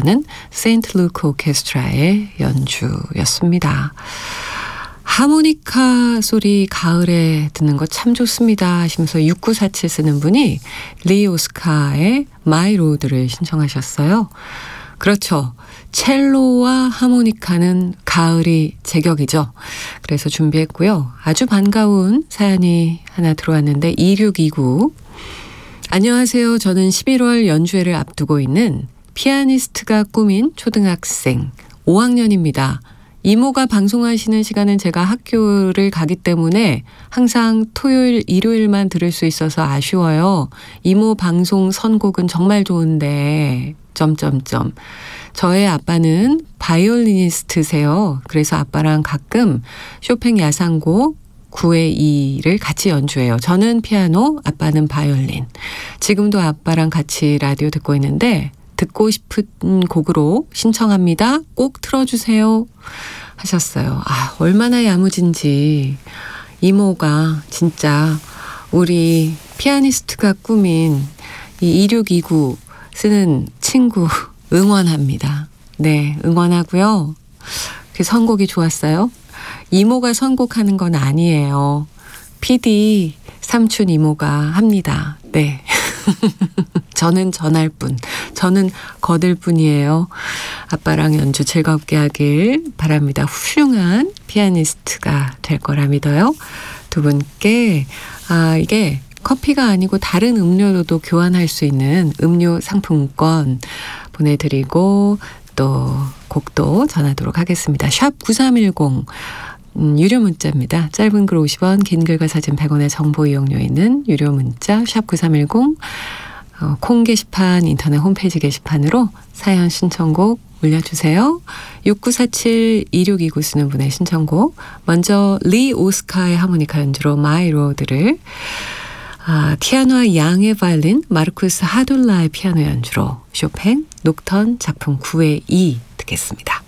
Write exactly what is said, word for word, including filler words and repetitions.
연주하는 세인트 루크 오케스트라의 연주였습니다. 하모니카 소리 가을에 듣는 거 참 좋습니다 하시면서 육구사칠 쓰는 분이 리 오스카의 마이 로드를 신청하셨어요. 그렇죠. 첼로와 하모니카는 가을이 제격이죠. 그래서 준비했고요. 아주 반가운 사연이 하나 들어왔는데 이육이구 안녕하세요. 저는 십일월 연주회를 앞두고 있는 피아니스트가 꿈인 초등학생 오 학년입니다. 이모가 방송하시는 시간은 제가 학교를 가기 때문에 항상 토요일, 일요일만 들을 수 있어서 아쉬워요. 이모 방송 선곡은 정말 좋은데 점점점. 저의 아빠는 바이올리니스트세요. 그래서 아빠랑 가끔 쇼팽 야상곡 구의 이를 같이 연주해요. 저는 피아노, 아빠는 바이올린. 지금도 아빠랑 같이 라디오 듣고 있는데 듣고 싶은 곡으로 신청합니다. 꼭 틀어주세요. 하셨어요. 아, 얼마나 야무진지 이모가 진짜 우리 피아니스트가 꿈인 이 이육이구 쓰는 친구 응원합니다. 네, 응원하고요. 그 선곡이 좋았어요. 이모가 선곡하는 건 아니에요. 피디 삼촌 이모가 합니다. 네. 저는 전할 뿐. 저는 거들 뿐이에요. 아빠랑 연주 즐겁게 하길 바랍니다. 훌륭한 피아니스트가 될 거라 믿어요. 두 분께 아 이게 커피가 아니고 다른 음료로도 교환할 수 있는 음료 상품권 보내드리고 또 곡도 전하도록 하겠습니다. 샵 구삼일공 음, 유료 문자입니다. 짧은 글 오십 원, 긴 글과 사진 백 원의 정보 이용료 있는 유료 문자 샵 구삼일공 어, 콩 게시판, 인터넷 홈페이지 게시판으로 사연 신청곡 올려주세요. 육구사칠 이육이구 쓰는 분의 신청곡 먼저 리 오스카의 하모니카 연주로 마이 로드를 아, 티아노와 양의 바이올린, 마르쿠스 하돌라의 피아노 연주로 쇼팽 녹턴 작품 구의 이 듣겠습니다.